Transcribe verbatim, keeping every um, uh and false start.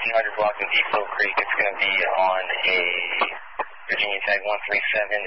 fifteen hundred block of Depot Creek. It's going to be on a Virginia Tag one three seven